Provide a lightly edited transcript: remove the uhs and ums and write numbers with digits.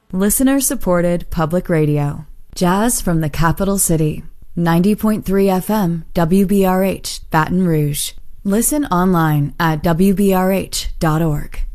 Listener-supported public radio. Jazz from the capital city. 90.3 FM, WBRH, Baton Rouge. Listen online at WBRH.org.